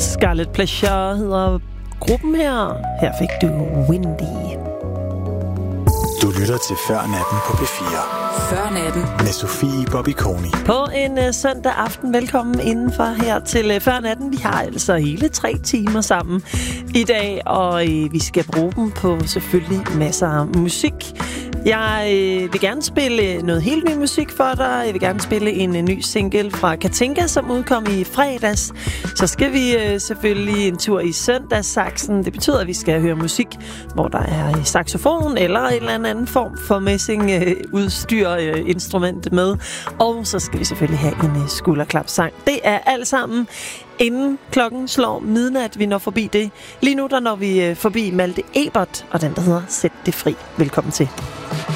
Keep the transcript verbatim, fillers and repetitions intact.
Scarlet Pleasure hedder gruppen her. Her fik du Windy. Du lytter til Før Natten på P fire. Før Natten med Sofie Bobby Koni. På en uh, søndag aften, velkommen indenfor her til uh, Før Natten. Vi har altså hele tre timer sammen i dag, og uh, vi skal bruge dem på selvfølgelig masser af musik. Jeg øh, vil gerne spille noget helt ny musik for dig. Jeg vil gerne spille en, en ny single fra Katinka, som udkom i fredags. Så skal vi øh, selvfølgelig en tur i søndagssaksen. Det betyder, at vi skal høre musik, hvor der er saxofon eller en eller anden form for messingudstyr, øh, øh, instrument med. Og så skal vi selvfølgelig have en øh, skulderklapsang. Det er alt sammen inden klokken slår midnat, vi når forbi det. Lige nu der når vi øh, forbi Malte Ebert og den, der hedder Sæt det fri. Velkommen til.